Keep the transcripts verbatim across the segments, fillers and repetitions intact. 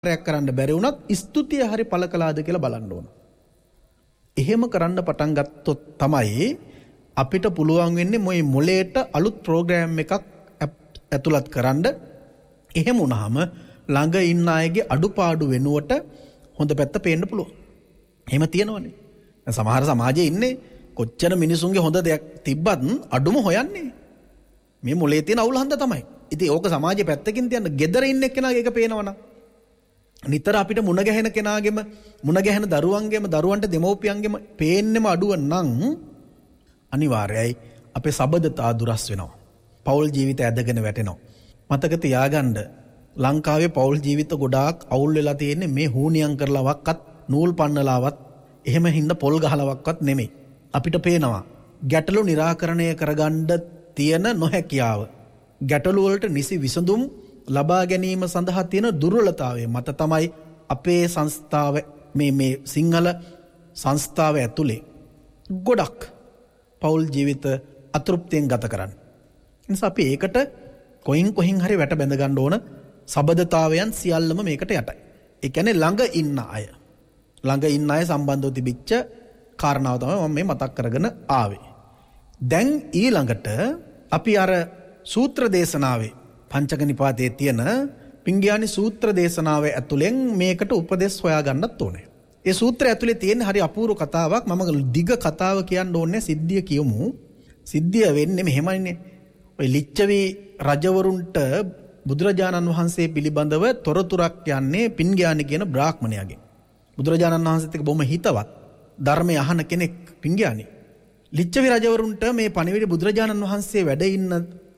Rack කරන්න බැරි වුණත් ස්තුතිය හරි පළ කළාද කියලා බලන්න ඕන. එහෙම කරන්න පටන් ගත්තොත් තමයි අපිට පුළුවන් වෙන්නේ මොයි මොලේට අලුත් ප්‍රෝග්‍රෑම් එකක් ඇතුළත් කරන්න. එහෙම වුණාම ළඟ ඉන්න අයගේ අඩුපාඩු වෙනුවට හොඳ පැත්ත පේන්න පුළුවන්. එහෙම තියෙනවනේ. සමහර සමාජයේ ඉන්නේ කොච්චර මිනිසුන්ගේ හොඳ දෙයක් තිබ්බත් අඩුම හොයන්නේ. මේ මොලේ තියෙන අවුල හන්ද තමයි. ඉතින් ඕක සමාජයේ පැත්තකින් තියන්න ගෙදර ඉන්න එක්කෙනාගේ එක පේනවනම් නිතර අපිට මුණ ගැහෙන කෙනාගෙම මුණ ගැහෙන දරුවන්ගෙම දරුවන්ට දෙමව්පියන්ගෙම පේන්නෙම අඩුව නම් අනිවාර්යයි අපේ සබඳතා දුරස් වෙනවා. පෞල් ජීවිත ඇදගෙන වැටෙනවා. මතක තියාගන්න ලංකාවේ පෞල් ජීවිත ගොඩාක් අවුල් වෙලා තියෙන්නේ මේ හුනියම් කරලාවක්වත් නූල් පන්නලාවත් එහෙම හින්දා පොල් ගහලාවක්වත් නෙමෙයි. අපිට පේනවා ගැටලු निराකරණය කරගන්න තියෙන නොහැකියාව. ගැටලු වලට නිසි විසඳුම් ලබා ගැනීම සඳහා තියෙන දුර්වලතාවය මත තමයි අපේ සංස්ථාව මේ මේ සිංහල සංස්ථාව ඇතුලේ ගොඩක් පෞල් ජීවිත අතෘප්තියෙන් ගත කරන්නේ. ඒ නිසා අපි ඒකට කොයින් කොහින් හරි වැට බැඳ ගන්න ඕන. සබඳතාවයන් සියල්ලම මේකට යටයි. ඒ කියන්නේ ළඟ ඉන්න අය ළඟ ඉන්න අය සම්බන්ධව තිබිච්ච කාරණාව තමයි මම මේ මතක් කරගෙන ආවේ. දැන් ඊළඟට අපි අර සූත්‍ර දේශනාවේ පංචක නිපාතයේ තියෙන පිංගයානි සූත්‍ර දේශනාවේ ඇතුලෙන් මේකට උපදෙස් හොයාගන්නත් ඕනේ. ඒ සූත්‍රය ඇතුලේ තියෙන හරි අපූර්ව කතාවක්. මම දිග කතාව කියන්න ඕනේ සිද්ධිය කියමු. සිද්ධිය වෙන්නේ මෙහෙමයිනේ. ඔය ලිච්ඡවි රජවරුන්ට බුදුරජාණන් වහන්සේ පිළිබඳව තොරතුරක් යන්නේ පිංගයානි කියන බ්‍රාහ්මණයාගෙන්. බුදුරජාණන් වහන්සේත් එක්ක බොහොම හිතවත් ධර්මය අහන කෙනෙක් පිංගයානි. ලිච්ඡවි රජවරුන්ට මේ පණිවිඩ බුදුරජාණන් වහන්සේ වැඩ ඉන්න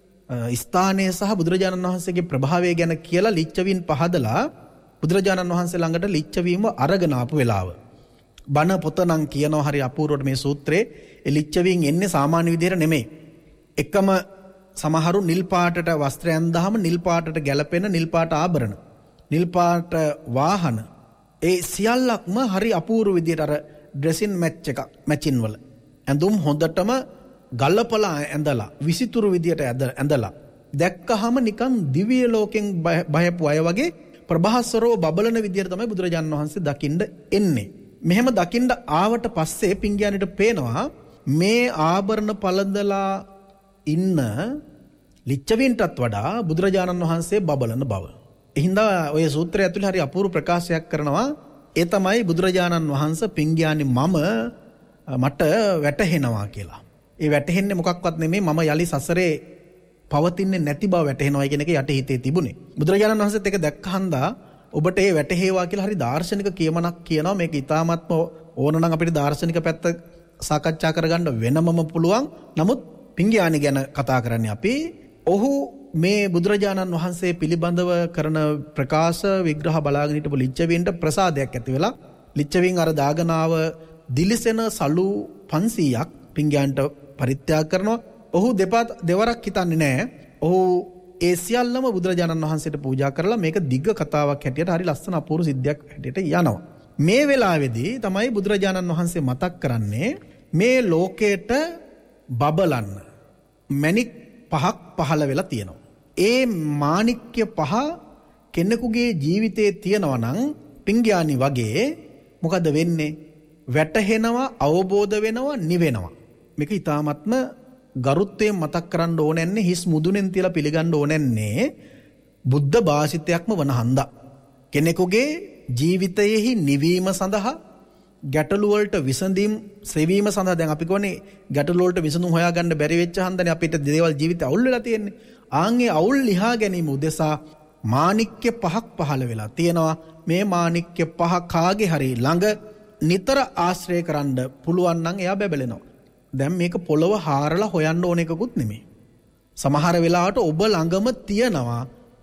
ස්ථානය සහ බුදුරජාණන් වහන්සේගේ ප්‍රභාවය ගැන කියලා ලිච්ඡවීන් පහදලා බුදුරජාණන් වහන්සේ ළඟට ලිච්ඡවීම අරගෙන ආපු වෙලාව. බණ පොත නම් කියනවා හරි අපූර්වට මේ සූත්‍රයේ ඒ ලිච්ඡවීන් එන්නේ සාමාන්‍ය විදිහට නෙමෙයි. එකම සමහරු නිල් පාටට වස්ත්‍රයන් දාම නිල් පාටට ගැලපෙන නිල් පාට ආභරණ නිල් පාට වාහන ඒ සියල්ලක්ම හරි අපූර්ව විදිහට අර ඩ්‍රෙසින් මැච් එක මැචින් වල ඇඳුම් හොඳටම ගල්ලපලා ඇඳලා විසිතුරු විදියට ඇඳලා දැක්කහම නිකන් දිව්‍ය ලෝකෙන් බයපු අය වගේ ප්‍රභාස්වරව බබලන විදියට තමයි බුදුරජාණන් වහන්සේ දකින්න එන්නේ. මෙහෙම දකින්න ආවට පස්සේ පිංගයානිට පේනවා මේ ආභරණ පළඳලා ඉන්න ලිච්ඡවීන්ටත් වඩා බුදුරජාණන් වහන්සේ බබලන බව. එහින්දා ඔය සූත්‍රය ඇතුලේ හරි අපූර්ව ප්‍රකාශයක් කරනවා. ඒ තමයි බුදුරජාණන් වහන්සේ පිංගයානි මම මට වැටහෙනවා කියලා. ඒ වැටහෙන්නේ මොකක්වත් නෙමෙයි මම යලි සසරේ පවතින්නේ නැති බව වැටහෙනවා කියන එක යටි හිතේ තිබුණේ. බුදුරජාණන් වහන්සේත් ඒක දැක්කහන්දා ඔබට ඒ වැටහෙවා කියලා හරි දාර්ශනික කියමනක් කියනවා. මේක ඊටාත්ම ඕනනම් අපිට දාර්ශනික පැත්ත සාකච්ඡා කරගන්න වෙනමම පුළුවන්. නමුත් පිංගයානි ගැන කතා කරන්නේ අපි. ඔහු මේ බුදුරජාණන් වහන්සේ පිළිබඳව කරන ප්‍රකාශ විග්‍රහ බලාගෙන හිටපු ලිච්ඡවීන්ට ප්‍රසාදයක් ඇති වෙලා ලිච්ඡවීන් අර දාගනාව දිලිසෙන සලු පන්සීයක් පිංගයාන්ට පරිත්‍යාග කරනවා. ඔහු දෙපා දෙවරක් හිතන්නේ නැහැ. ඔහු ඒ සියල්ලම බුදුරජාණන් වහන්සේට පූජා කරලා මේක දිග්ග කතාවක් හැටියට හරි ලස්සන අපූර්ව සිද්ධියක් හැටියට යනවා. මේ වෙලාවේදී තමයි බුදුරජාණන් වහන්සේ මතක් කරන්නේ මේ ලෝකයට බබලන්න මණික් පහක් පහළ වෙලා තියෙනවා. ඒ මාණික්‍ය පහ කෙනෙකුගේ ජීවිතයේ තියෙනවා නම් පිංගයානි වගේ මොකද වෙන්නේ? වැටහෙනවා, අවබෝධ වෙනවා, නිවෙනවා. මේක ඊ타ත්ම ගරුත්වයෙන් මතක් කරන්න ඕනන්නේ හිස් මුදුනෙන් තියලා පිළිගන්න ඕනන්නේ බුද්ධ භාෂිතයක්ම වන හන්දා. කෙනෙකුගේ ජීවිතයේහි නිවීම සඳහා ගැටලු වලට විසඳීම් සෙවීම සඳහා දැන් අපි කියන්නේ ගැටලු වලට විසඳුම් හොයාගන්න බැරි වෙච්ච හන්දනේ අපිට දේවල් ජීවිතේ අවුල් වෙලා තියෙන්නේ. ආන්ගේ අවුල් ලිහා ගැනීම උදෙසා මාණික්‍ය පහක් පහළ වෙලා තියෙනවා. මේ මාණික්‍ය පහ කාගේ හරි ළඟ නිතර ආශ්‍රය කරන්න පුළුවන් නම් එයා බැබලෙනවා. දැන් මේක පොළව හාරලා හොයන්න ඕන එකකුත් නෙමෙයි. සමහර වෙලාවට ඔබ ළඟම තියනවා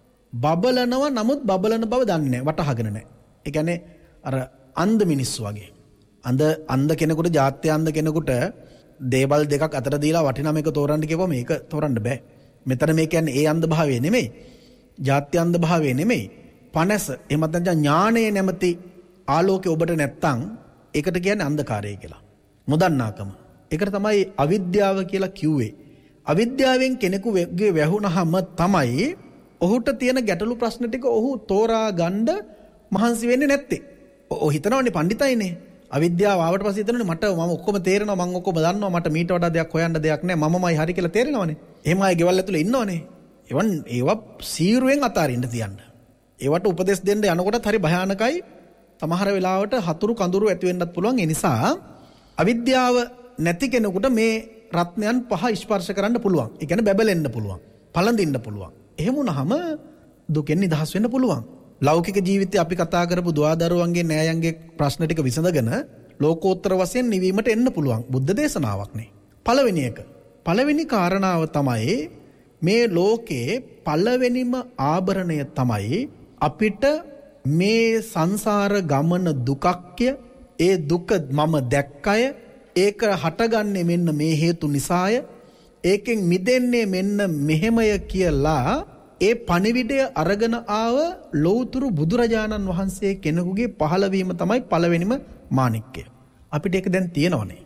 බබලනවා නමුත් බබලන බව දන්නේ නැහැ වටහාගෙන නැහැ. ඒ කියන්නේ අර අන්ධ මිනිස්සු වගේ. අන්ධ අන්ධ කෙනෙකුට ජාත්‍ය අන්ධ කෙනෙකුට දේවල් දෙකක් අතර දීලා වටිනා මේක තෝරන්න කියපුවා මේක තෝරන්න බෑ. මෙතන මේ කියන්නේ ඒ අන්ධ භාවය නෙමෙයි. ජාත්‍ය අන්ධ භාවය නෙමෙයි. පනස එහෙමත් නැත්නම් ඥානයේ නැමැති ආලෝකය ඔබට නැත්තම් ඒකට කියන්නේ අන්ධකාරය කියලා. නොදන්නාකම. ඒකට තමයි අවිද්‍යාව කියලා කිව්වේ. අවිද්‍යාවෙන් කෙනෙකුගේ වැහුණහම තමයි ඔහුට තියෙන ගැටලු ප්‍රශ්න ටික ඔහු තෝරා ගන්න මහන්සි වෙන්නේ නැත්තේ. ඔය හිතනවනේ පඬිතයිනේ. අවිද්‍යාව ආවට පස්සේ හිතනවනේ මට මම ඔක්කොම තේරෙනවා මම ඔක්කොම දන්නවා මට මීට වඩා දෙයක් හොයන්න දෙයක් නැහැ මමමයි හරි කියලා තේරෙනවනේ. එහෙම අය ගෙවල් ඇතුලේ ඉන්නවනේ. ඒවන් ඒවා සීරුවෙන් අතාරින්න තියන්න. ඒවට උපදෙස් දෙන්න යනකොටත් හරි භයානකයි. සමහර වෙලාවට හතුරු කඳුරු ඇති වෙන්නත් පුළුවන්. ඒ නිසා අවිද්‍යාව නැති කෙනෙකුට මේ රත්නයන් පහ ස්පර්ශ කරන්න පුළුවන්. ඒ කියන්නේ බැබලෙන්න පුළුවන්. පළඳින්න පුළුවන්. එහෙම වුණාම දුකෙන් නිදහස් වෙන්න පුළුවන්. ලෞකික ජීවිතේ අපි කතා කරපු දුවදරුවන්ගේ නෑයන්ගේ ප්‍රශ්න ටික විසඳගෙන ලෝකෝත්තර වශයෙන් නිවීමට එන්න පුළුවන්. බුද්ධ දේශනාවක් නේ. පළවෙනි එක. පළවෙනි කාරණාව තමයි මේ ලෝකේ පළවෙනිම ආභරණය තමයි අපිට මේ සංසාර ගමන දුකක්ය. ඒ දුක මම දැක්කය. ඒක හටගන්නේ මෙන්න මේ හේතු නිසාය. ඒකෙන් මිදෙන්නේ මෙන්න මෙහෙමය කියලා ඒ පණිවිඩය අරගෙන ආව ලෞතුරු බුදුරජාණන් වහන්සේ කෙනෙකුගේ පහළවීම තමයි පළවෙනිම මාණික්කය. අපිට ඒක දැන් තියෙනවනේ.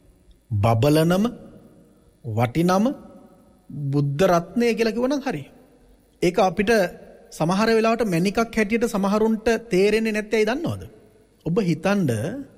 බබලනම වටිනම බුද්ධ රත්නය කියලා කිව්වනම් හරි. ඒක අපිට සමහර වෙලාවට මණිකක් හැටියට සමහරුන්ට තේරෙන්නේ නැත්තේ ඇයි දන්නවද? ඔබ හිතන්න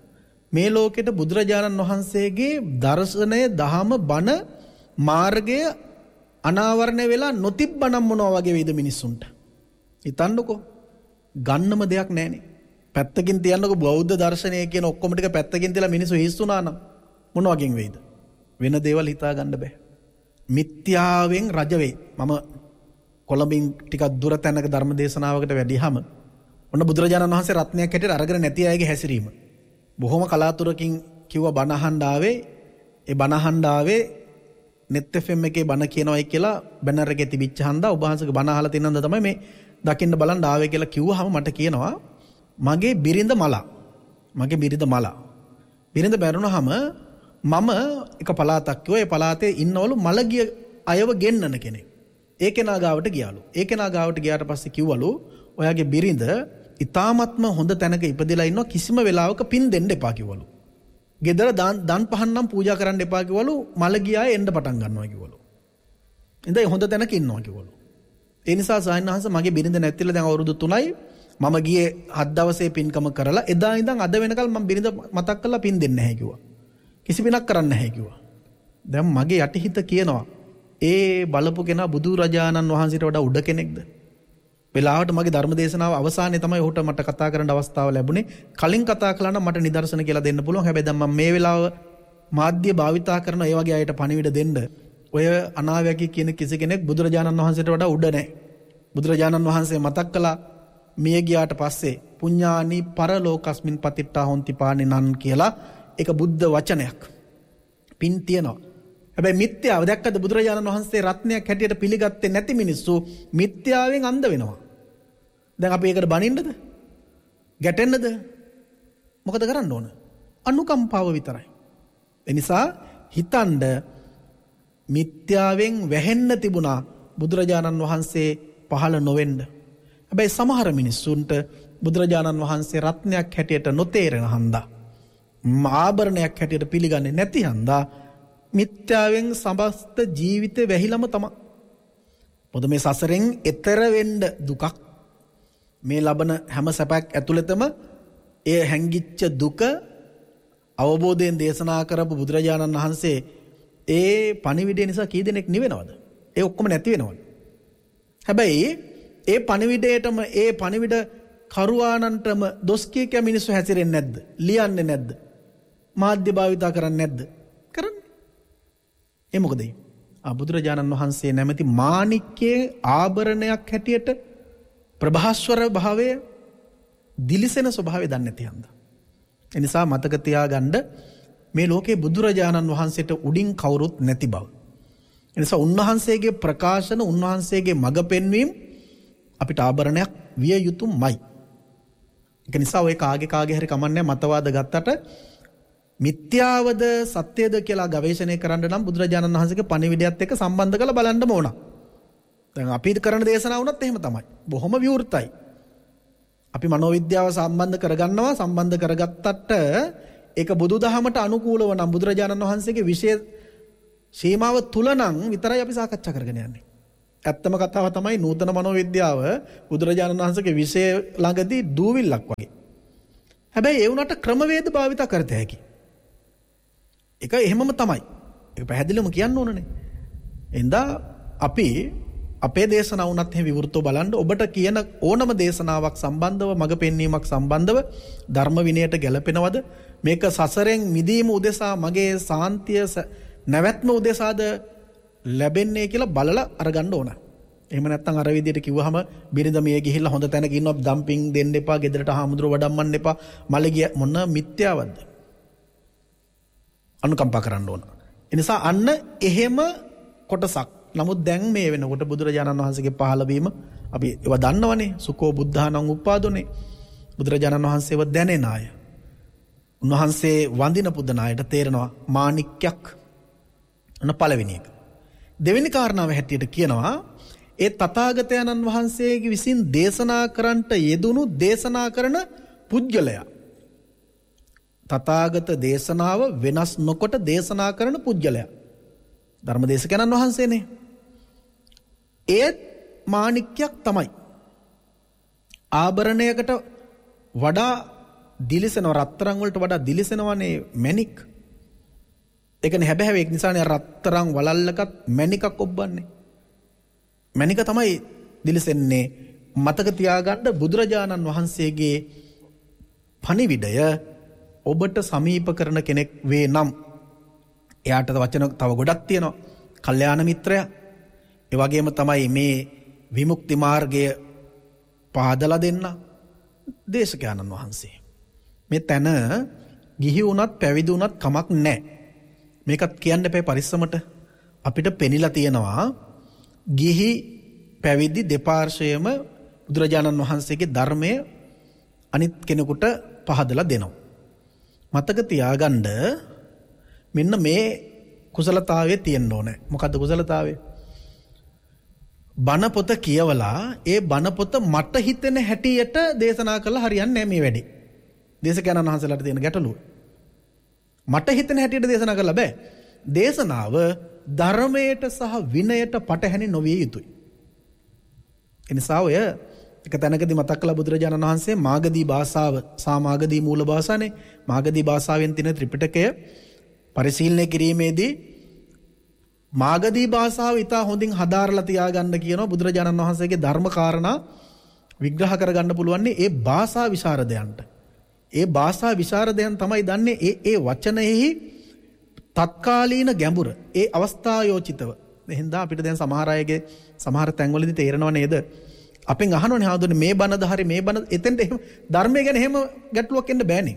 මේ ලෝකෙට බුදුරජාණන් වහන්සේගේ දර්ශනය දහම බණ මාර්ගය අනාවරණය වෙලා නොතිබ්බනම් මොනවා වගේ වේද මිනිස්සුන්ට. හිතන්නකෝ. ගන්නම දෙයක් නැහනේ. පැත්තකින් තියන්නකෝ බෞද්ධ දර්ශනය කියන ඔක්කොම ටික පැත්තකින් තියලා මිනිස්සු හිස්සුනා නම් මොන වගේ වේද? වෙන දේවල් හිතා ගන්න බෑ. මිත්‍යාවෙන් රජ වෙයි. මම කොළඹින් ටිකක් දුර තැනක ධර්ම දේශනාවකට වැඩිහම ඔන්න බුදුරජාණන් වහන්සේ රත්නයක් හැටියට අරගෙන නැති අයගේ හැසිරීම. බොහොම කලාතුරකින් කිව්ව බණ අහන්න ආවේ. ඒ බණ අහන්න ආවේ net F M එකේ බණ කියනවායි කියලා බැනර් එකේ තිබිච්ච හන්දා ඔබ වහන්සේගේ බණ අහලා තියෙන හන්දා තමයි මේ දකින්න බලන්න ආවේ කියලා කිව්වහම මට කියනවා මගේ බිරිඳ මලා. මගේ බිරිඳ මලා. බිරිඳ මැරුණාම මම එක පළාතක් කිව්වා. ඒ පළාතේ ඉන්නවලු මලගිය අයව ගෙන්නන කෙනෙක්. ඒ කෙනා ගාවට ගියාලු. ඒ කෙනා ගාවට ගියාට පස්සේ කිව්වලු ඔයාගේ බිරිඳ ඊ타ත්ම හොඳ තැනක ඉපදෙලා ඉන්නවා කිසිම වෙලාවක පින් දෙන්න එපා කිව්වලු. ගෙදර දන් පහන් නම් පූජා කරන්න එපා කිව්වලු. මලගිය අය එන්න පටන් ගන්නවා කිව්වලු. ඉතින් හොඳ තැනක ඉන්නවා කිව්වලු. ඒ නිසා සායනහස මගේ බිරිඳ නැතිලා දැන් අවුරුදු තුනයි මම ගියේ හත් දවසේ පින්කම කරලා එදා ඉඳන් අද වෙනකල් මම බිරිඳ මතක් කරලා පින් දෙන්නේ නැහැ කිව්වා. කිසි පිනක් කරන්න නැහැ කිව්වා. දැන් මගේ යටිහිත කියනවා ඒ බලපු කෙනා බුදු රජාණන් වහන්සේට වඩා උඩ කෙනෙක්ද? වෙලාවට මගේ ධර්ම දේශනාව අවසානයේ තමයි ඔහුට මට කතා කරන්න අවස්ථාව ලැබුණේ. කලින් කතා කළා නම් මට නිදර්ශන කියලා දෙන්න පුළුවන්. හැබැයි දැන් මම මේ වෙලාව මාධ්‍ය භාවිතා කරන ඒ වගේ අයට පණිවිඩ දෙන්න ඔය අනාවැකි කියන කිසි කෙනෙක් බුදුරජාණන් වහන්සේට වඩා උඩ නැහැ. බුදුරජාණන් වහන්සේ මතක් කළා මිය ගියාට පස්සේ පුඤ්ඤානි පරලෝකස්මින් පතිට්ඨා හොන්ති පානිනන් කියලා ඒක බුද්ධ වචනයක්. පින් තියනවා. හැබැයි මිත්‍යාව දැක්කද බුදුරජාණන් වහන්සේ රත්නයක් හැටියට පිළිගත්තේ නැති මිනිස්සු මිත්‍යාවෙන් අන්ධ වෙනවා. දැන් අපි ඒකට බනින්නද? ගැටෙන්නද? මොකද කරන්න ඕන? අනුකම්පාව විතරයි. ඒ නිසා හිතන්න මිත්‍යාවෙන් වැහෙන්න තිබුණා බුදුරජාණන් වහන්සේ පහළ නොවෙන්න. හැබැයි සමහර මිනිස්සුන්ට බුදුරජාණන් වහන්සේ රත්නයක් හැටියට නොතේරෙන හන්දා ආභරණයක් හැටියට පිළිගන්නේ නැති හන්දා මිත්‍යාවෙන් සමස්ත ජීවිතේ වැහිලම තමයි. පොද මේ සසරෙන් එතර වෙන්න දුකක් මේ ලබන හැම සැපක් ඇතුළතම ඒ හැංගිච්ච දුක අවබෝධයෙන් දේශනා කරපු බුදුරජාණන් වහන්සේ ඒ පණිවිඩය නිසා කී දෙනෙක් නිවෙනවද? ඒ ඔක්කොම නැති වෙනවද? හැබැයි ඒ පණිවිඩයටම ඒ පණිවිඩ කරුවානන්ටම දොස් කිය කිය මිනිස්සු හැසිරෙන්නේ නැද්ද? ලියන්නේ නැද්ද? මාධ්‍ය භාවිතා කරන්නේ නැද්ද? කරන්නේ. ඒ මොකද? ආ බුදුරජාණන් වහන්සේ නැමැති මාණික්කයේ ආභරණයක් හැටියට ප්‍රභාස්වර භාවය දිලිසෙන ස්වභාවය දන්නේ නැති හන්ද. ඒ නිසා මතක තියාගන්න මේ ලෝකේ බුදුරජාණන් වහන්සේට උඩින් කවුරුත් නැති බව. ඒ නිසා උන්වහන්සේගේ ප්‍රකාශන උන්වහන්සේගේ මඟ පෙන්වීම අපිට ආභරණයක් විය යුතුමයි. ඒක නිසා ඔය කාගේ කාගේ හරි කමන්නේ මතවාද ගත්තට මිත්‍යාවද සත්‍යද කියලා ගවේෂණය කරන්න නම් බුදුරජාණන් වහන්සේගේ පණිවිඩයත් එක්ක සම්බන්ධ කරලා බලන්න ඕන. දැන් අපි කරන දේශනාව වුණත් එහෙම තමයි. බොහොම විවෘතයි. අපි මනෝවිද්‍යාව සම්බන්ධ කරගන්නවා. සම්බන්ධ කරගත්තට ඒක බුදුදහමට අනුකූලව නම් බුදුරජාණන් වහන්සේගේ විශේෂ සීමාව තුල නම් විතරයි අපි සාකච්ඡා කරගෙන යන්නේ. ඇත්තම කතාව තමයි නූතන මනෝවිද්‍යාව බුදුරජාණන් වහන්සේගේ විෂය ළඟදී දූවිල්ලක් වගේ. හැබැයි ඒ වුණාට ක්‍රමවේද භාවිත කරත හැකි. ඒක එහෙමම තමයි. ඒක පැහැදිලිවම කියන්න ඕනනේ. එඳා අපි අපේ දේශනාව උනත් එහෙම විවෘතව බලන්න ඔබට කියන ඕනම දේශනාවක් සම්බන්ධව මඟ පෙන්වීමක් සම්බන්ධව ධර්ම විනයට ගැලපෙනවද? මේක සසරෙන් මිදීම උදෙසා මගේ සාන්තිය නැවැත්ම උදෙසාද ලැබෙන්නේ කියලා බලලා අරගන්න ඕන. එහෙම නැත්නම් අර විදියට කිව්වහම බිරිඳ මිය ගිහිල්ලා හොඳ තැනක ඉන්නවා ඩම්පින් දෙන්න එපා, ගෙදරට හාමුදුරුව වඩම්මන්න එපා, මල ගිය මොන මිත්‍යාවක්ද? අනුකම්පා කරන්න ඕන. ඒ නිසා අන්න එහෙම කොටසක්. නමුත් දැන් මේ වෙනකොට බුදුරජාණන් වහන්සේගේ පහළ වීම අපි ඒවා දන්නවනේ. සුකෝ බුද්ධානං උපාදුනේ. බුදුරජාණන් වහන්සේව දැනෙන අය. උන්වහන්සේ වඳින පුදන අයට තේරෙනවා මාණික්යක් අන්න පළවෙනි එක. දෙවෙනි කාරණාව හැටියට කියනවා ඒ තථාගතයන්න් වහන්සේගේ විසින් දේශනා කරන්නට යෙදුණු දේශනා කරන පුජ්‍යලයා. තථාගත දේශනාව වෙනස් නොකොට දේශනා කරන පුජ්‍යලයා. ධර්මදේශකයන්න් වහන්සේනේ. ඒත් මාණික්යක් තමයි. ආභරණයකට වඩා දිලිසෙනව, රත්තරන් වලට වඩා දිලිසෙනවනේ මැණික්. ඒකනේ හැබැයි ඒක නිසානේ රත්තරන් වලල්ලකත් මැණිකක් ඔබන්නේ. මැණික තමයි දිලිසෙන්නේ. මතක තියාගන්න බුදුරජාණන් වහන්සේගේ පණිවිඩය ඔබට සමීප කරන කෙනෙක් වේ නම් එයාට වචන තව ගොඩක් තියෙනවා. කල්යාණ මිත්‍රයා. ඒ වගේම තමයි මේ විමුක්ති මාර්ගය පාදලා දෙන්න දේශකයන්න් වහන්සේ. මේ තැන ගිහි වුණත් පැවිදි වුණත් කමක් නැහැ. මේකත් කියන්න එපා පරිස්සමට. අපිට පෙනිලා තියෙනවා ගිහි පැවිදි දෙපාර්ශ්වයම බුදුරජාණන් වහන්සේගේ ධර්මය අනිත් කෙනෙකුට පහදලා දෙනවා. මතක තියාගන්න මෙන්න මේ කුසලතාවයේ තියෙන්න ඕනේ. මොකද්ද කුසලතාවය? බණ පොත කියවලා ඒ බණ පොත මට හිතෙන හැටියට දේශනා කළා හරියන්නේ නැහැ මේ වැඩේ. දේශකයන්න් වහන්සේලාට තියෙන ගැටලුව. මට හිතෙන හැටියට දේශනා කළා බෑ. දේශනාව ධර්මයට සහ විනයට පටහැනි නොවිය යුතුයි. ඒ නිසා ඔය එක තැනකදී මතක් කළා බුදුරජාණන් වහන්සේ මාගදී භාෂාව සා මාගදී මූල භාෂානේ. මාගදී භාෂාවෙන් තියෙන ත්‍රිපිටකය පරිශීලනය කිරීමේදී මාගදී භාෂාව ඉතා හොඳින් හදාරලා තියාගන්න කියනවා. බුදුරජාණන් වහන්සේගේ ධර්ම කාරණා විග්‍රහ කරගන්න පුළුවන් ඒ භාෂා විශාරදයන්ට. ඒ භාෂා විශාරදයන් තමයි දන්නේ ඒ ඒ වචනයෙහි තත්කාලීන ගැඹුර, ඒ අවස්ථායෝචිතව. එහෙනම් අපිට දැන් සමහර අයගේ සමහර තැන්වලදී තේරෙනව නේද? අපෙන් අහනවනේ හාමුදුරනේ මේ බණද හරි මේ බණ එතෙන්ට එහෙම ධර්මය ගැන එහෙම ගැටලුවක් එන්න බෑනේ.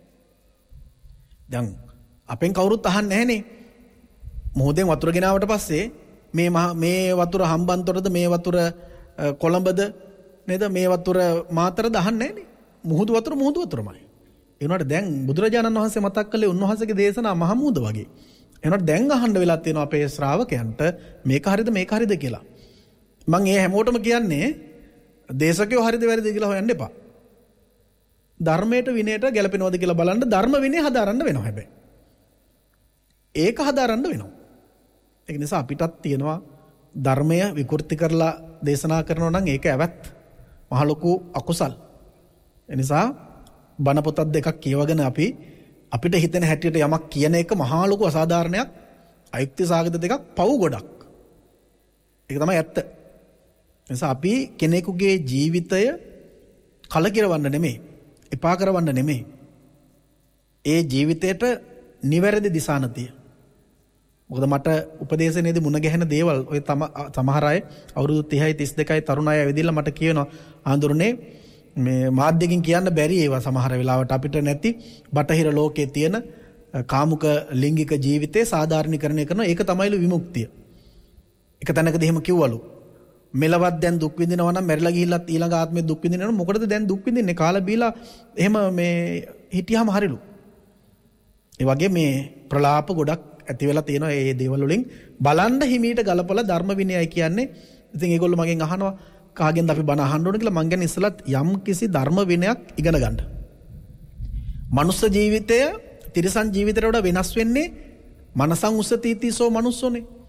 දැන් අපෙන් කවුරුත් අහන්නේ නැහනේ. මොහොතෙන් වතුර ගෙනාවට පස්සේ මේ මේ වතුර හම්බන්තොටද මේ වතුර කොළඹද නේද මේ වතුර මාතරද අහන්නේ නැහනේ. මුහුදු වතුර මුහුදු වතුරමයි. ඒ වුණාට දැන් බුදුරජාණන් වහන්සේ මතක් කළේ උන්වහන්සේගේ දේශනා මහමුද වගේ. ඒ වුණාට දැන් අහන්න වෙලා තියෙනවා අපේ ශ්‍රාවකයන්ට මේක හරිද මේක හරිද කියලා. මම ඒ හැමෝටම කියන්නේ දේශකයෝ හරිද වැරදිද කියලා හොයන්න එපා. ධර්මයට විනයට ගැලපෙනවද කියලා බලන්න ධර්ම විනය හදාරන්න වෙනවා හැබැයි. ඒක හදාරන්න වෙනවා. ඒක නිසා අපිටත් තියෙනවා ධර්මය විකෘති කරලා දේශනා කරනවා නම් ඒක ඇවත් මහ ලොකු අකුසල්. ඒ නිසා බණ පොතක් දෙකක් කියවගෙන අපි අපිට හිතෙන හැටියට යමක් කියන එක මහා ලොකු අසාධාරණයක්, අයුක්ති සාගත දෙකක්, පව් ගොඩක්. ඒක තමයි ඇත්ත. ඒ නිසා අපි කෙනෙකුගේ ජීවිතය කලකිරවන්න නෙමෙයි, එපා කරවන්න නෙමෙයි. ඒ ජීවිතයට නිවැරදි දිශානතිය. මොකද මට උපදේශනයේදී මුණ ගැහෙන දේවල් ඔය තම සමහර අය අවුරුදු තිහයි තිස් දෙකයි තරුණ අය ඇවිදilla මට කියනවා ආඳුරනේ මේ මාධ්‍යකින් කියන්න බැරි ඒවා සමහර වෙලාවට අපිට නැති බටහිර ලෝකයේ තියෙන කාමුක ලිංගික ජීවිතේ සාධාරණීකරණය කරන ඒක තමයිලු විමුක්තිය. එක තැනකදී එහෙම කිව්වලු. මෙලවත් දැන් දුක් විඳිනවා නම් මැරිලා ගිහිල්ලත් ඊළඟ ආත්මෙ දුක් විඳිනවා නම් මොකටද දැන් දුක් විඳින්නේ? කාලා බීලා එහෙම මේ හිටියාම හරිලු. ඒ වගේ මේ ප්‍රලාප ගොඩක් ඇති වෙලා තියෙනවා මේ දේවල් වලින් බලන්න හිමීට ගලපලා ධර්ම විනයයි කියන්නේ. ඉතින් ඒගොල්ලෝ මගෙන් අහනවා කාගෙන්ද අපි බණ අහන්න ඕන කියලා. මං කියන්නේ ඉස්සලත් යම් කිසි ධර්ම විනයක් ඉගෙන ගන්න. මනුස්ස ජීවිතය තිරිසන් ජීවිතයට වඩා වෙනස් වෙන්නේ මනසං උසතීතිසෝ මනුස්සෝනේ.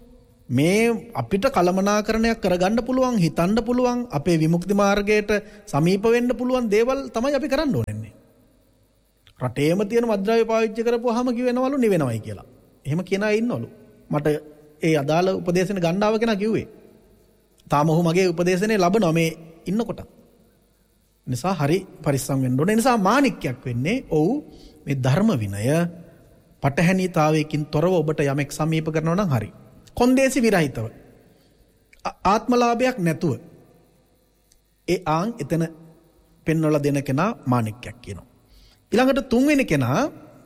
මේ අපිට කළමනාකරණයක් කරගන්න පුළුවන්, හිතන්න පුළුවන්, අපේ විමුක්ති මාර්ගයට සමීප වෙන්න පුළුවන් දේවල් තමයි අපි කරන්න ඕනේ. රටේම තියෙන මද්ද්‍රව්‍ය පාවිච්චි කරපුවාම කිවෙනවලු නිවෙනවයි කියලා. එහෙම කියන අය ඉන්නවලු. මට ඒ අදාළ උපදේශන ගණ්ඩාව කෙනා කිව්වේ. තාම ඔහු මගේ උපදේශනේ ලබනවා මේ ඉන්නකොට. නිසා හරි පරිස්සම් වෙන්න ඕනේ. නිසා මාණික්කයක් වෙන්නේ ඔව් මේ ධර්ම විනය පටහැනිතාවයකින් තොරව ඔබට යමෙක් සමීප කරනවා නම් හරි. කොන්දේසි විරහිතව. ආත්මලාභයක් නැතුව. ඒ ආන් එතන පෙන්වලා දෙන කෙනා මාණික්කයක් කියනවා. ඊළඟට තුන්වෙනි කෙනා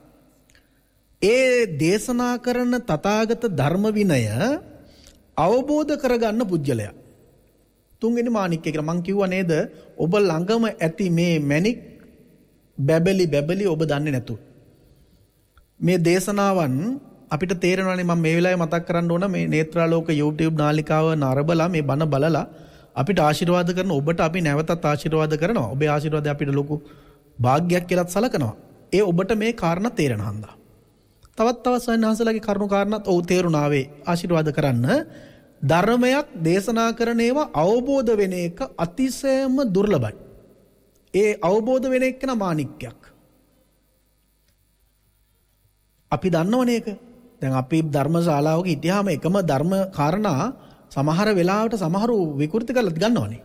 ඒ දේශනා කරන තථාගත ධර්ම විනය අවබෝධ කරගන්න පුජ්‍යලයා. තුන්වෙනි මාණික්කය කියලා මං කිව්වා නේද? ඔබ ළඟම ඇති මේ මැණික් බැබලි බැබලි ඔබ දන්නේ නැතු. මේ දේශනාවන් අපිට තේරෙනවානේ. මම මේ වෙලාවේ මතක් කරන්න ඕන මේ නේත්‍රාලෝක YouTube නාලිකාව නරඹලා මේ බණ බලලා අපිට ආශිර්වාද කරන ඔබට අපි නැවතත් ආශිර්වාද කරනවා. ඔබේ ආශිර්වාදය අපිට ලොකු භාග්‍යයක් කියලාත් සලකනවා. ඒ ඔබට මේ කාරණා තේරෙන හන්දා. තවත් තවත් සයන්හන්සලාගේ කරුණු කාරණාත් ඔව් තේරුණාවේ ආශිර්වාද කරන්න. ධර්මයක් දේශනා කරන ඒවා අවබෝධ වෙන එක අතිශයම දුර්ලභයි. ඒ අවබෝධ වෙන එක න මාණික්කයක්. අපි දන්නවනේ ඒක. දැන් අපි ධර්ම ශාලාවක හිටියාම එකම ධර්ම කාරණා සමහර වෙලාවට සමහරු විකෘති කරලා ගන්නවනේ.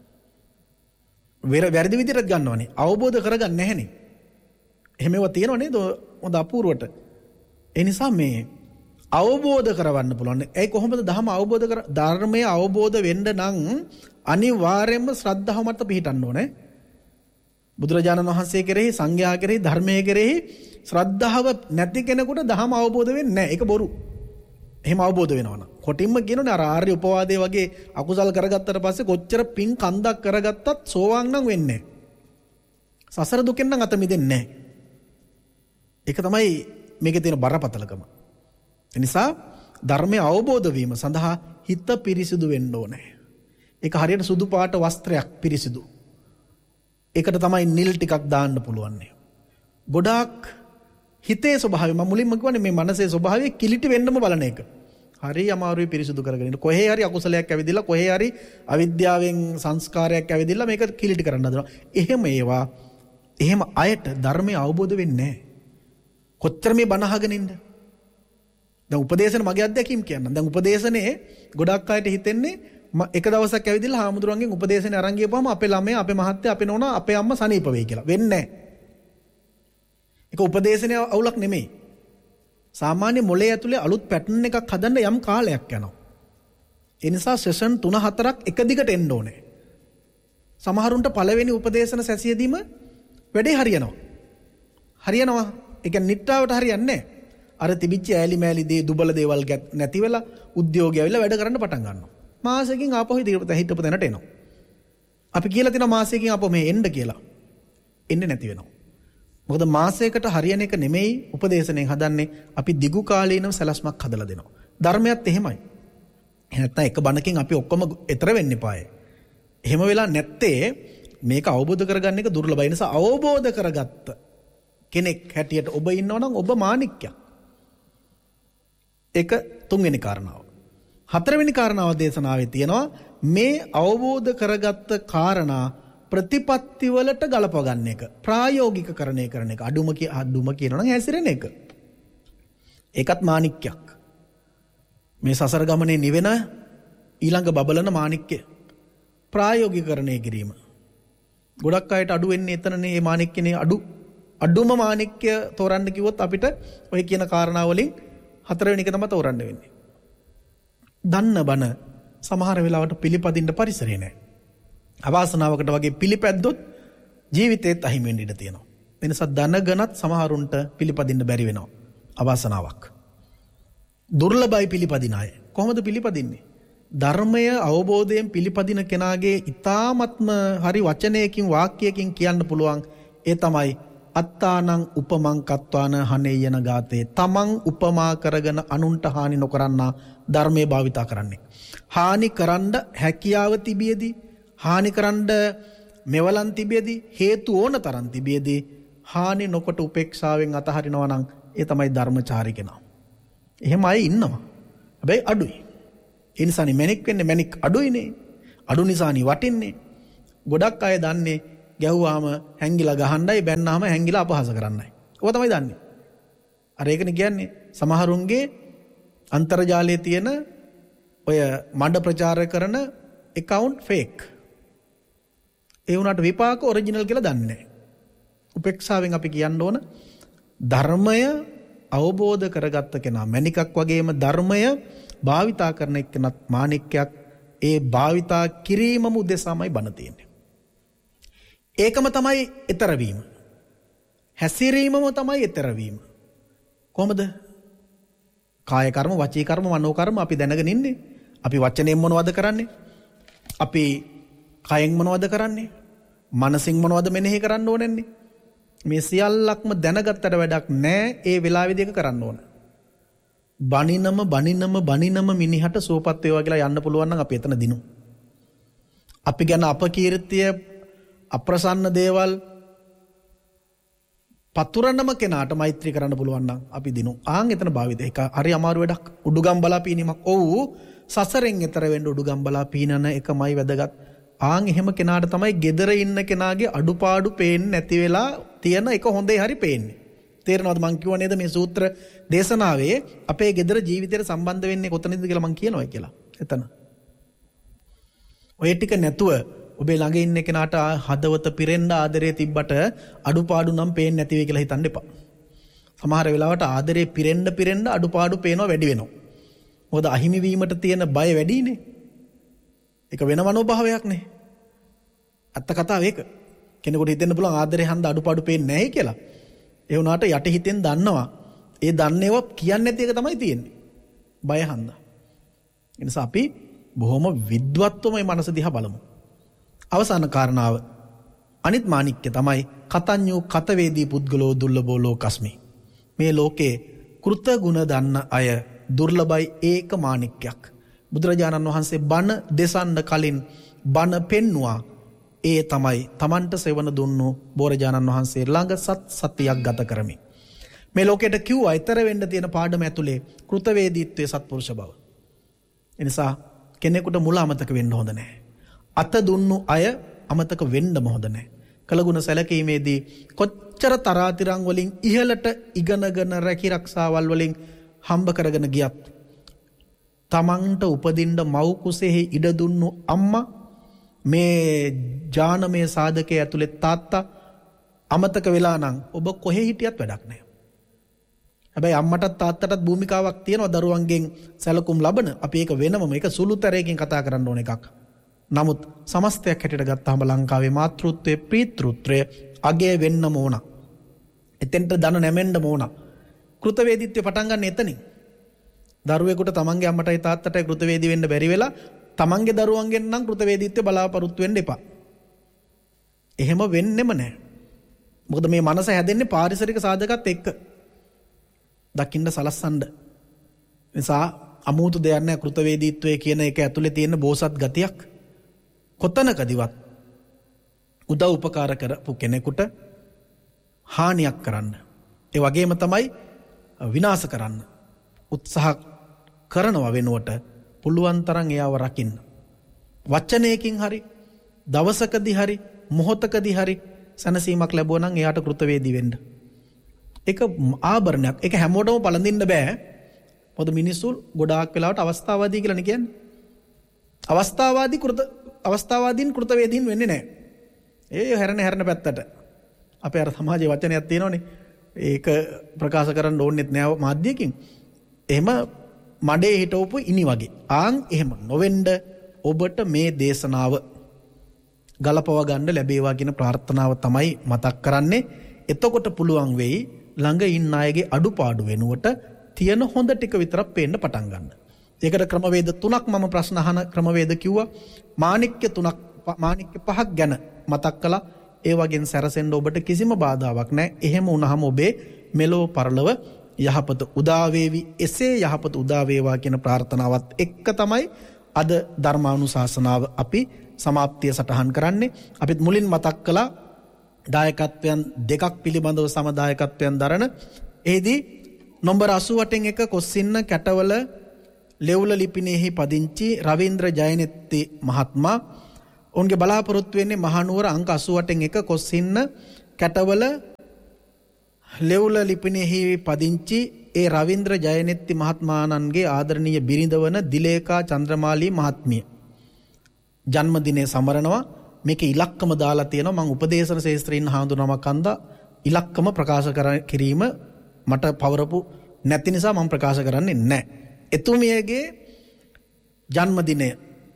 වෙර වැරදි විදිහට ගන්නවනේ. අවබෝධ කරගන්න නැහැනේ. එහෙම ඒවා තියෙනව නේද? හොඳ අපූර්වට. ඒ නිසා මේ අවබෝධ කරවන්න පුළුවන්. ඒ කොහොමද ධර්ම අවබෝධ කර ධර්මයේ අවබෝධ වෙන්න නම් අනිවාර්යයෙන්ම ශ්‍රද්ධාව මත පිහිටන්න ඕනේ. බුදුරජාණන් වහන්සේ කෙරෙහි, සංඝයා කෙරෙහි, ධර්මයේ කෙරෙහි ශ්‍රද්ධාව නැති කෙනෙකුට ධර්ම අවබෝධ වෙන්නේ නැහැ. ඒක බොරු. එහෙම අවබෝධ වෙනවනම් කොටින්ම කියනෝනේ අර ආර්ය උපවාදයේ වගේ අකුසල් කරගත්තට පස්සේ කොච්චර පින් කන්දක් කරගත්තත් සෝවාන් නම් වෙන්නේ නැහැ. සසර දුකෙන් නම් අත මිදෙන්නේ නැහැ. ඒක තමයි මේකේ තියෙන බරපතලකම. ඒ නිසා ධර්මයේ අවබෝධ වීම සඳහා හිත පිරිසිදු වෙන්න ඕනේ. ඒක හරියට සුදු පාට වස්ත්‍රයක් පිරිසිදු. ඒකට තමයි නිල් ටිකක් දාන්න පුළුවන්. ගොඩාක් හිතේ ස්වභාවය මම මුලින්ම කිව්වනේ මේ මනසේ ස්වභාවය කිලිටි වෙන්නම බලන එක. හරි අමාරුයි පිරිසිදු කරගෙන ඉන්න. කොහේ හරි අකුසලයක් ඇවිදilla කොහේ හරි අවිද්‍යාවෙන් සංස්කාරයක් ඇවිදilla මේක කිලිටි කරන්න හදනවා. එහෙම ඒවා එහෙම අයට ධර්මය අවබෝධ වෙන්නේ නැහැ. කොච්චර මේ බණ අහගෙන ඉන්න. දැන් උපදේශන මගේ අත්දැකීම් කියන්න. දැන් උපදේශනේ ගොඩක් අයට හිතෙන්නේ එක දවසක් ඇවිදilla හාමුදුරන්ගෙන් උපදේශනේ අරන් ගියපුවාම අපේ ළමයා, අපේ මහත්තයා, අපේ නෝනා, අපේ අම්මා සනීප වෙයි කියලා. වෙන්නේ නැහැ. ඒක උපදේශනය අවුලක් නෙමෙයි. සාමාන්‍ය මොලේ ඇතුලේ අලුත් පැටර්න් එකක් හදන්න යම් කාලයක් යනවා. ඒ නිසා සෙෂන් තුන හතරක් එක දිගට එන්න ඕනේ. සමහරුන්ට පළවෙනි උපදේශන සැසියදීම වැඩේ හරියනවා. හරියනවා. ඒ කියන්නේ නිට්ටාවට හරියන්නේ නැහැ. අර තිබිච්ච ඈලි මෑලි දේ දුබල දේවල් නැති වෙලා උද්‍යෝගය ඇවිල්ලා වැඩ කරන්න පටන් ගන්නවා. මාසෙකින් ආපහු හිටපු තැනට එනවා. අපි කියලා තියෙනවා මාසෙකින් ආපහු මේ එන්න කියලා. එන්නේ නැති වෙනවා. මොකද මාසයකට හරියන එක නෙමෙයි උපදේශනෙන් හදන්නේ. අපි දිගු කාලීනව සැලැස්මක් හදලා දෙනවා. ධර්මයත් එහෙමයි. නැත්තම් එක බණකින් අපි ඔක්කොම ඈතර වෙන්න එපායි. එහෙම වෙලා නැත්තේ මේක අවබෝධ කරගන්න එක දුර්ලභයි. නිසා අවබෝධ කරගත්ත කෙනෙක් හැටියට ඔබ ඉන්නවනම් ඔබ මාණික්කයක්. ඒක තුන්වෙනි කාරණාව. හතරවෙනි කාරණාව දේශනාවේ තියෙනවා මේ අවබෝධ කරගත්ත කාරණා ප්‍රතිපත්ති වලට ගලප ගන්න එක, ප්‍රායෝගිකකරණය කරන එක, අඩුම කිය අඩුම කියනනම් හැසිරෙන එක. ඒකත් මාණික්කයක්. මේ සසර ගමනේ නිවෙන ඊළඟ බබලන මාණික්කය ප්‍රායෝගිකකරණය කිරීම. ගොඩක් අයට අඩු වෙන්නේ එතනනේ. මේ මාණික්කනේ අඩු අඩුම මාණික්කය තෝරන්න කිව්වොත් අපිට ඔය කියන කාරණා වලින් හතරවෙනි එක තමයි තෝරන්න වෙන්නේ. දන්න බන සමහර වෙලාවට පිළිපදින්න පරිසරය නැහැ. අවාසනාවකට වගේ පිළිපැද්දොත් ජීවිතේත් අහිමි වෙන්න ඉඩ තියෙනවා. ඒ නිසා දැනගෙනත් සමහරුන්ට පිළිපදින්න බැරි වෙනවා. අවාසනාවක්. දුර්ලභයි පිළිපදින අය. කොහොමද පිළිපදින්නේ? ධර්මය අවබෝධයෙන් පිළිපදින කෙනාගේ ඊ타ත්ම හරි වචනයකින් වාක්‍යයකින් කියන්න පුළුවන්. ඒ තමයි අත්තානං උපමං කත්වාන හනේයන ගාතේ. තමන් උපමා කරගෙන අනුන්ට හානි නොකරන්නා ධර්මයේ භාවිතා කරන්නේ. හානි කරන්න හැකියාව තිබියදී, හානි කරන්න මෙවලන් තිබියදී, හේතු ඕන තරම් තිබියදී හානි නොකොට උපේක්ෂාවෙන් අතහරිනවා නම්, ඒ තමයි ධර්මචාරී කෙනා. එහෙම අය ඉන්නවා. හැබැයි අඩුයි. ඒ නිසානේ මැණික් වෙන්නේ. මැණික් අඩුයිනේ. අඩු නිසානේ වටින්නේ. ගොඩක් අය දන්නේ ගැහුවාම හැංගිලා ගහන්නයි, බැන්නාම හැංගිලා අපහාස කරන්නයි. ඔබ තමයි දන්නේ. අර ඒකනේ කියන්නේ සමහරුන්ගේ අන්තර්ජාලයේ තියෙන ඔය මඩ ප්‍රචාර කරන account fake. ඒ වුණාට විපාක ඔරිජිනල් කියලා දන්නේ නැහැ. උපේක්ෂාවෙන් අපි කියන්න ඕන ධර්මය අවබෝධ කරගත්ත කෙනා මණිකක් වගේම ධර්මය භාවිතා කරන එක්කෙනත් මාණික්කයක්. ඒ භාවිතා කිරීමම උදෙසාමයි බණ තියෙන්නේ. ඒකම තමයි ඊතර වීම. හැසිරීමම තමයි ඊතර වීම. කොහොමද? කාය කර්ම, වචී කර්ම, මනෝ කර්ම අපි දැනගෙන ඉන්නේ. අපි වචනයෙන් මොනවද කරන්නේ? අපි කයෙන් මොනවද කරන්නේ? මනසින් මොනවද මෙනෙහි කරන්න ඕනන්නේ? මේ සියල්ලක්ම දැනගත්තට වැඩක් නැහැ. ඒ වෙලාවේදී ඒක කරන්න ඕන. බනිනම බනිනම බනිනම මිනිහට සුවපත් වේවා කියලා යන්න පුළුවන් නම් අපි එතන දිනු. අපි ගැන අපකීර්තිය, අප්‍රසන්න දේවල් පතුරනම කෙනාට මෛත්‍රී කරන්න පුළුවන් නම් අපි දිනු. ආන් එතන භාවිත. ඒක හරි අමාරු වැඩක්. උඩුගම් බලා පීනීමක්. ඔව් සසරෙන් එතර වෙන්න උඩුගම් බලා පීනන එකමයි වැදගත්. ආන් එහෙම කෙනාට තමයි gedara ඉන්න කෙනාගේ අඩුපාඩු පේන්නේ නැති වෙලා තියෙන එක හොඳේ හරි පේන්නේ. තේරෙනවද මං කියුවා නේද මේ සූත්‍ර දේශනාවේ අපේ gedara ජීවිතයට සම්බන්ධ වෙන්නේ කොතනද කියලා මං කියනවා කියලා. එතන. ඔය ටික නැතුව ඔබේ ළඟ ඉන්න කෙනාට හදවත පිරෙන්න ආදරේ තිබ්බට අඩුපාඩු නම් පේන්නේ නැති වෙයි කියලා හිතන්න එපා. සමහර වෙලාවට ආදරේ පිරෙන්න පිරෙන්න අඩුපාඩු පේනවා වැඩි වෙනවා. මොකද අහිමි වීමට තියෙන බය වැඩිනේ. ඒක වෙන මනෝභාවයක් නේ. අත්ත කතාව ඒක. කෙනෙකුට හිතෙන්න පුළුවන් ආදරේ හන්ද අඩුපාඩු පේන්නේ නැහැ කියලා. ඒ වුණාට යට හිතෙන් දන්නවා. ඒ දන්නේව කියන්නේ නැති එක තමයි තියෙන්නේ. බය හන්දා. ඒ නිසා අපි බොහොම විද්වත්වම මේ මනස දිහා බලමු. අවසාන කාරණාව අනිත් මාණික්කය තමයි කතඤ්ඤෝ කතවේදී පුද්ගලෝ දුර්ලභෝ ලෝකස්මි. මේ ලෝකේ කෘත ගුණ දන්න අය දුර්ලභයි. ඒක මාණික්කයක්. බුදුරජාණන් වහන්සේ බණ දෙසන්න කලින් බණ පෙන්නවා. ඒ තමයි තමන්ට සෙවන දුන්නු බෝරජාණන් වහන්සේ ළඟ සත් සතියක් ගත කරමි. මේ ලෝකයට කිව්වා ඊතර වෙන්න තියෙන පාඩම ඇතුලේ කෘතවේදීත්වයේ සත්පුරුෂ බව. ඒ නිසා කෙනෙකුට මුල අමතක වෙන්න හොඳ නැහැ. අත දුන්නු අය අමතක වෙන්නම හොඳ නැහැ. කළගුණ සැලකීමේදී කොච්චර තරාතිරම් වලින් ඉහළට ඉගෙනගෙන රැකී රක්ෂාවල් වලින් හම්බ කරගෙන ගියත් තමන්ට උපදින්න මව් කුසෙහි ඉඩ දුන්නු අම්මා මේ ඥානමය සාධකයේ ඇතුලේ තාත්තා අමතක වෙලා නම් ඔබ කොහේ හිටියත් වැඩක් නැහැ. හැබැයි අම්මටත් තාත්තටත් භූමිකාවක් තියෙනවා දරුවන්ගෙන් සැලකුම් ලබන. අපි ඒක වෙනම මේක සුළුතරයකින් කතා කරන්න ඕන එකක්. නමුත් සමස්තයක් හැටියට ගත්තාම ලංකාවේ මාතෘත්වයේ පීතෘත්වය අගය වෙන්නම ඕන. එතෙන්ට ධන නැමෙන්නම ඕන. කෘතවේදීත්වය පටන් ගන්න එතනින්. දරුවෙකුට තමන්ගේ අම්මටයි තාත්තටයි කෘතවේදී වෙන්න බැරි වෙලා තමන්ගේ දරුවන්ගෙන් නම් කෘතවේදීත්වය බලාපොරොත්තු වෙන්න එපා. එහෙම වෙන්නෙම නැහැ. මොකද මේ මනස හැදෙන්නේ පාරිසරික සාධකත් එක්ක. දකින්න සලස්සන්න. නිසා අමුතු දෙයක් නැහැ කෘතවේදීත්වය කියන එක ඇතුලේ තියෙන බෝසත් ගතියක්. කොතනකදිවත් උදව් උපකාර කරපු කෙනෙකුට හානියක් කරන්න. ඒ වගේම තමයි විනාශ කරන්න උත්සාහ කරනව වෙනුවට පුළුවන් තරම් එයාව රකින්න. වචනයකින් හරි දවසකදී හරි මොහොතකදී හරි සනසීමක් ලැබුවා නම් එයාට කෘතවේදී වෙන්න. ඒක ආභරණයක්. ඒක හැමෝටම පළඳින්න බෑ. මොකද මිනිස්සු ගොඩාක් වෙලාවට අවස්ථාවාදී කියලානේ කියන්නේ. අවස්ථාවාදී කෘත අවස්ථාවාදීන් කෘතවේදීන් වෙන්නේ නැහැ. ඒ හැරෙන හැරෙන පැත්තට. අපේ අර සමාජයේ වචනයක් තියෙනවනේ. ඒක ප්‍රකාශ කරන්න ඕනෙත් නෑ මාධ්‍යකින්. එහෙම මඩේ හිටවපු ඉනි වගේ. ආන් එහෙම නොවෙන්න ඔබට මේ දේශනාව ගලපව ගන්න ලැබේවා කියන ප්‍රාර්ථනාව තමයි මතක් කරන්නේ. එතකොට පුළුවන් වෙයි ළඟ ඉන්න අයගේ අඩුපාඩු වෙනුවට තියෙන හොඳ ටික විතරක් පේන්න පටන් ගන්න. ඒකට ක්‍රමවේද තුනක් මම ප්‍රශ්න අහන ක්‍රමවේද කිව්වා. මාණික්‍ය තුනක් මාණික්‍ය පහක් ගැන මතක් කළා. ඒ වගේන් සැරසෙන්න ඔබට කිසිම බාධාවක් නැහැ. එහෙම වුණාම ඔබේ මෙලොව පරලොව යහපත උදා වේවි. එසේ යහපත උදා වේවා කියන ප්‍රාර්ථනාවත් එක්ක තමයි අද ධර්මානුශාසනාව අපි සමාප්තිය සටහන් කරන්නේ. අපිත් මුලින් මතක් කළා දායකත්වයන් දෙකක් පිළිබඳව සමදායකත්වයන් දරන. එෙහිදී නොම්බර අසූ අටෙන් එක කොස්සින්න කැටවල ලෙව්ල ලිපිනයෙහි පදිංචි රවීන්ද්‍ර ජයනෙත්ති මහත්මයා ඔවුන්ගේ බලාපොරොත්තු වෙන්නේ මහනුවර අංක අසූඅටෙන් එක කොස්සින්න කැටවල ලෙව්ල ලිපිනයෙහි පදිංචි ඒ රවීන්ද්‍ර ජයනෙත්ති මහත්මයාණන්ගේ ආදරණීය බිරිඳ වන දිලේකා චන්ද්‍රමාලී මහත්මිය ජන්මදිනය සමරනවා. මේකේ ඉලක්කම දාලා තියෙනවා. මම උපදේශන ශාස්ත්‍රයෙන් හඳුනනමක් අන්දා ඉලක්කම ප්‍රකාශ කිරීම මට පවරපු නැති නිසා මම ප්‍රකාශ කරන්නේ නැහැ. එතුමියගේ ජන්මදිනය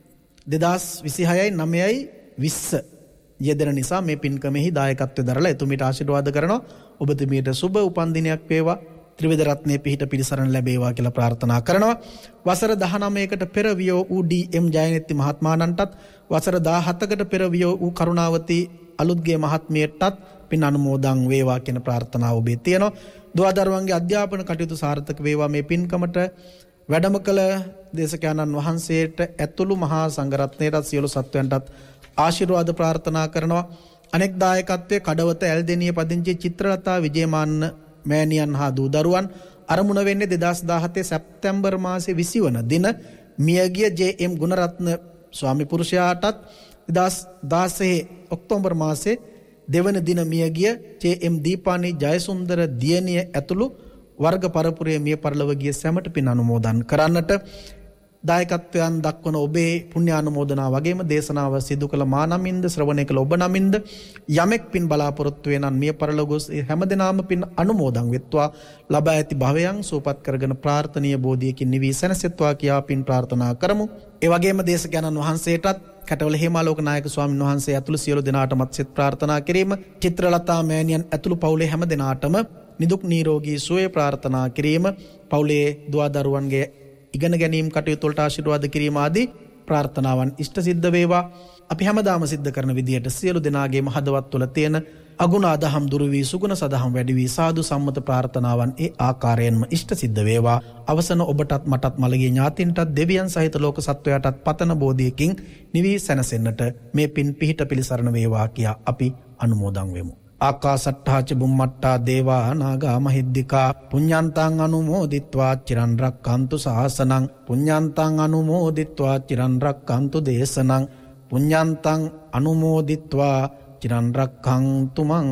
දෙදහස් විසිහයයි නවයයි විස්ස යෙදෙන නිසා මේ පින්කමෙහි දායකත්වය දරලා එතුමියට ආශිර්වාද කරනවා. ඔබතුමියට සුබ උපන්දිනයක් වේවා. ත්‍රිවිධ රත්නයේ පිහිට පිළිසරණ ලැබේවා කියලා ප්‍රාර්ථනා කරනවා. වසර දහනවයකට පෙර වියෝ වූ ඩී.එම්. ජයනෙත්ති මහත්මයාණන්ටත් වසර දහහතකට පෙර වියෝ වූ කරුණාවති අලුත්ගේ මහත්මියටත් පින් අනුමෝදන් වේවා කියන ප්‍රාර්ථනාව ඔබේ තියෙනවා. දුවදරුවන්ගේ අධ්‍යාපන කටයුතු සාර්ථක වේවා. මේ පින්කමට වැඩම කළ දේශකයන්න් වහන්සේට ඇතුළු මහා සංඝරත්නයටත් සියලු සත්වයන්ටත් ආශිර්වාද ප්‍රාර්ථනා කරනවා. අනෙක් දායකත්වයේ කඩවත ඇල්දෙනිය පදිංචි චිත්‍රලතා විජේමාන්න මෑණියන් හා දූ දරුවන් අරමුණ වෙන්නේ දෙදහස් දාහතේ සැප්තැම්බර් මාසයේ විසි වන දින මියගිය ජේ.එම්. ගුණරත්න ස්වාමි පුරුෂයාටත් දෙදහස් දාසය ඔක්තෝබර් මාසයේ දෙවන දින මියගිය ජේ.එම්. දීපානි ජයසුන්දර දියණිය ඇතුළු වර්ග පරපුරේ මිය පරලොව ගිය සැමට පින් අනුමෝදන් කරන්නට දායකත්වයන් දක්වන ඔබේ පුණ්‍ය අනුමෝදනා වගේම දේශනාව සිදු කළ මා නමින්ද ශ්‍රවණය කළ ඔබ නමින්ද යමෙක් පින් බලාපොරොත්තු වෙනන් මිය පරලොව ගොස් හැමදෙනාම පින් අනුමෝදන් වෙත්වා. ලබා ඇති භවයන් සූපත් කරගෙන ප්‍රාර්ථනීය බෝධියකින් නිවී සැනසෙත්වා කියා පින් ප්‍රාර්ථනා කරමු. ඒ වගේම දේශකයන්න් වහන්සේටත් කැටවල හේමාලෝක නායක ස්වාමීන් වහන්සේ ඇතුළු සියලු දෙනාටමත් සෙත් ප්‍රාර්ථනා කිරීම. චිත්‍රලතා මෑණියන් ඇතුළු පවුලේ හැම දෙනාටම නිදුක් නිරෝගී සුවය ප්‍රාර්ථනා කිරීම. පවුලේ දුවා දරුවන්ගේ ඉගෙන ගැනීම කටයුතු වලට ආශිර්වාද කිරීම ආදී ප්‍රාර්ථනාවන් ඉෂ්ට සිද්ධ වේවා. අපි හැමදාම සිද්ධ කරන විදියට සියලු දෙනාගේම හදවත් වල තියෙන අගුණ අදහම් දුරු වී සුගුණ සදහම් වැඩි වී සාදු සම්මත ප්‍රාර්ථනාවන් ඒ ආකාරයෙන්ම ඉෂ්ට සිද්ධ වේවා. අවසන ඔබටත් මටත් මළගිය ඥාතින්ටත් දෙවියන් සහිත ලෝක සත්වයාටත් පතන බෝධියකින් නිවී සැනසෙන්නට මේ පින් පිහිට පිළිසරණ වේවා කියා අපි අනුමෝදන් වෙමු. ආකාසට්ඨා ච බුම්මට්ඨා දේවා නාග මහිද්దికා පුඤ්ඤන්තං අනුමෝදිත්වා චිරන් රක්칸තු සාසනං පුඤ්ඤන්තං අනුමෝදිත්වා චිරන් රක්칸තු දේශනං පුඤ්ඤන්තං අනුමෝදිත්වා චිරන් රක්칸තු මං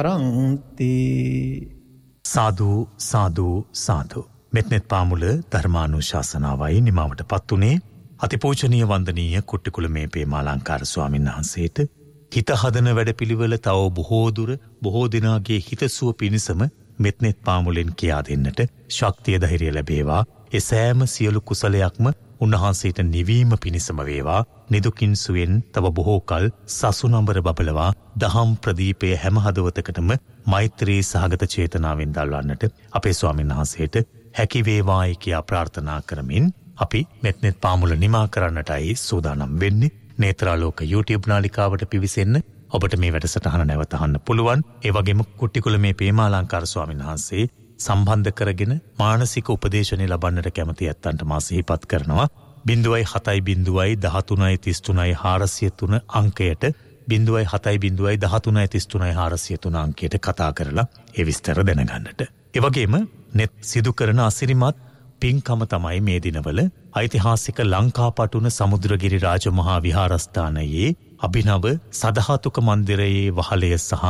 පරන්ති. සාදු සාදු සාදු. මෙත්නෙත් පාමුල ධර්මානුශාසනාවයි නිමවටපත් උනේ අතිපූජනීය වන්දනීය කුට්ටිකුල මේ පේමාලංකාර ස්වාමීන් වහන්සේට හිත හදන වැඩපිළිවෙල තව බොහෝ දුර බොහෝ දිනාගේ හිතසුව පිණිසම මෙත්නෙත් පාමුලෙන් කියා දෙන්නට ශක්තිය ධෛර්යය ලැබේවා. ඒ සෑම සියලු කුසලයක්ම උන්වහන්සේට නිවීම පිණිසම වේවා. නිදුකින් සුවෙන් තව බොහෝ කල් සසුනඹර බබලවා දහම් ප්‍රදීපය හැම හදවතකටම මෛත්‍රී සහගත චේතනාවෙන් දල්වන්නට අපේ ස්වාමීන් වහන්සේට හැකි වේවායි කියා ප්‍රාර්ථනා කරමින් අපි මෙත්නෙත් පාමුල නිමා කරන්නටයි සූදානම් වෙන්නේ. නේත්‍රාලෝක YouTube නාලිකාවට පිවිසෙන්න ඔබට මේ වැඩසටහන නැවත අහන්න පුළුවන්. ඒ වගේම කුට්ටිකුල මේ පේමාලංකාර ස්වාමීන් වහන්සේ සම්බන්ධ කරගෙන මානසික උපදේශන ලබන්නට කැමති ඇත්තන්ට මා සිහිපත් කරනවා. බිංදුවයි හතයි බිංදුවයි දහතුනයි තිස් තුනයි හාරසිය තුන අංකයට බිංදුවයි හතයි බිංදුවයි දහතුනයි තිස් තුනයි හාරසිය තුන අංකයට කතා කරලා ඒ විස්තර දැනගන්නට. ඒ වගේම net සිදු කරන අසිරිමත් පින්කම තමයි මේ දිනවල ඓතිහාසික ලංකාපටුන සමුද්‍රගිරි රාජමහා විහාරස්ථානයේ අභිනව සදහතුක මන්දිරයේ වහලය සහ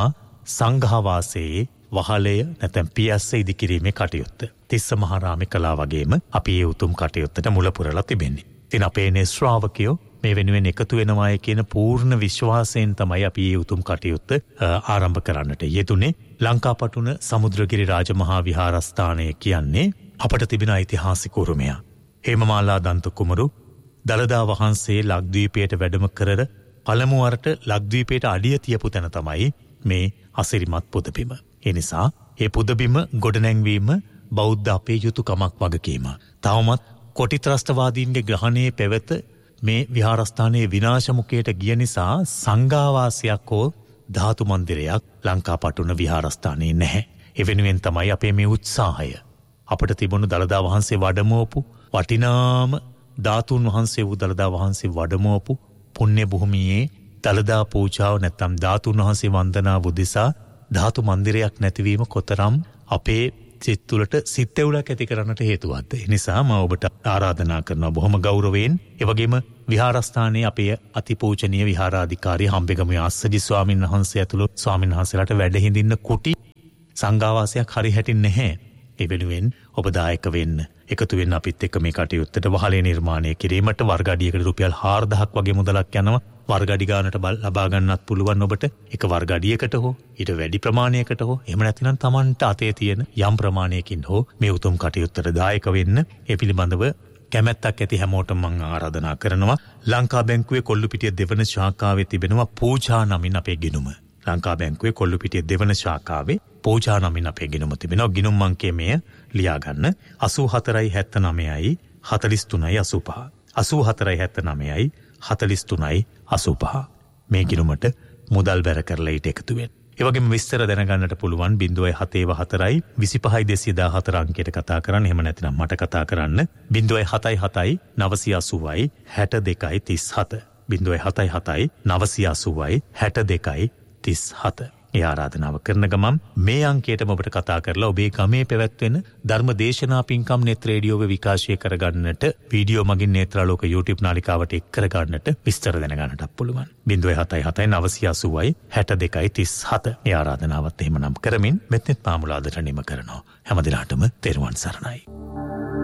සංඝවාසයේ වහලය නැත්නම් පියස්ස ඉදිකිරීමේ කටයුත්ත තිස්ස මහරාමේ කලා වගේම අපි ඒ උතුම් කටයුත්තට මුල පුරලා තිබෙන්නේ. ඉතින් අපේ නේ ශ්‍රාවකයෝ මේ වෙනුවෙන් එකතු වෙනවායි කියන පූර්ණ විශ්වාසයෙන් තමයි අපි මේ උතුම් කටයුත්ත ආරම්භ කරන්නට යෙදුනේ. ලංකාපටුන සමුද්‍රගිරි රාජමහා විහාරස්ථානය කියන්නේ අපට තිබෙන ඓතිහාසික උරුමය. හේමමාලා දන්ත කුමරු දළදා වහන්සේ ලක්ද්වීපයට වැඩම කර පළමු වරට ලක්ද්වීපයට අඩිය තියපු තැන තමයි මේ අසිරිමත් පුදබිම. ඒ නිසා මේ පුදබිම ගොඩනැංවීම බෞද්ධ අපේ යුතුයකමක් වගකීම. තවමත් කොටි ත්‍රස්තවාදීන්ගේ ග්‍රහණයේ පැවත මේ විහාරස්ථානයේ විනාශ මුඛයට ගිය නිසා සංඝාවාසයක් හෝ ධාතු මන්දිරයක් ලංකාපටුන විහාරස්ථානයේ නැහැ. ඒ වෙනුවෙන් තමයි අපේ මේ උත්සාහය. අපට තිබුණු දළදා වහන්සේ වඩමවපු වටිනාම ධාතුන් වහන්සේ වූ දළදා වහන්සේ වඩමවපු පුණ්‍ය භූමියේ දළදා පූජාව නැත්නම් ධාතුන් වහන්සේ වන්දනාව උදෙසා ධාතු මන්දිරයක් නැතිවීම කොතරම් අපේ සිත් තුළට සිත්තෙවුලක් ඇති කරන්නට හේතුවක්ද. ඒ නිසා මම ඔබට ආරාධනා කරනවා බොහොම ගෞරවයෙන්. ඒ වගේම විහාරස්ථානයේ අපේ අතිපූජනීය විහාරාධිකාරී හම්බෙගම ආස්සජි ස්වාමීන් වහන්සේ ඇතුළු ස්වාමීන් වහන්සේලාට වැඩ හිඳින්න කුටි සංඝාවාසයක් හරි හැටින් නැහැ. ඒ වෙනුවෙන් ඔබ දායක වෙන්න. එකතු වෙන්න අපිත් එක්ක මේ කටයුත්තට වහලේ නිර්මාණය කිරීමට වර්ගාඩියකට රුපියල් හාරදහක් වගේ මුදලක් යනවා. වර්ගාඩි ගානට ලබා ගන්නත් පුළුවන් ඔබට. එක වර්ගාඩියකට හෝ ඊට වැඩි ප්‍රමාණයකට හෝ එහෙම නැත්නම් Tamanට අතේ තියෙන යම් ප්‍රමාණයකින් හෝ මේ උතුම් කටයුත්තට දායක වෙන්න. ඒ පිළිබඳව කැමැත්තක් ඇති හැමෝටම මම ආරාධනා කරනවා. ලංකා බැංකුවේ කොල්ලුපිටිය දෙවන ශාඛාවේ තිබෙනවා පූජා නමින් අපේ ගිණුම. ලංකා බැංකුවේ කොල්ලුපිටිය දෙවන ශාඛාවේ පූජා නමින් අපේ ගිණුම තිබෙනවා. ගිණුම් අංකය මෙය ලියා ගන්න අසූ හතරයි හැත්තෑ නවයයි හතළිස් තුනයි අසූ පහ. අසූ හතරයි හැත්තෑ නවයයි හතළිස් තුනයි අසූ පහ. මේ ගිණුමට මුදල් බැර කරලා ඊට එකතු වෙන්න. ඒ වගේම විස්තර දැනගන්නට පුළුවන් ज़ीरो सात හතයි විසිපහයි දෙසිය දාහතර අංකයට කතා කරන්න. එහෙම නැත්නම් මට කතා කරන්න ज़ीरो සතයි හතයි නවසිය අසූවයි හැට දෙකයි තිස් හත. ज़ीरो සතයි හතයි නවසිය අසූවයි හැට දෙකයි තිස් හත. ඒ ආරාධනාව කරන ගමන් මේ අංකයටම ඔබට කතා කරලා ඔබේ ගමේ පැවැත්වෙන ධර්ම දේශනා පින්කම් නෙත් රේඩියෝව විකාශය කරගන්නට වීඩියෝ මගින් නේත්‍රාලෝක YouTube නාලිකාවට එක් කරගන්නට විස්තර දැනගන්නට පුළුවන්. ज़ीरो සතයි හතයි නවසිය අසූවයි හැට දෙකයි තිස් හත. ඒ ආරාධනාවත් එහෙමනම් කරමින් මෙත්නෙත් පාමුලාදට නිම කරනවා. හැම දිනාටම තෙරුවන් සරණයි.